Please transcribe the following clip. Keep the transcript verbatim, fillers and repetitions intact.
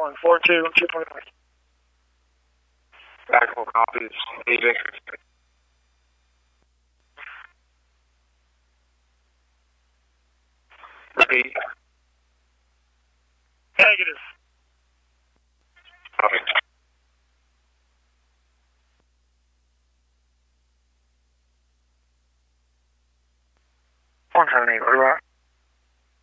one, four two, two twenty-one. Tactical copies. Leaving. Repeat. Negative. Copy. one seven eight, what about?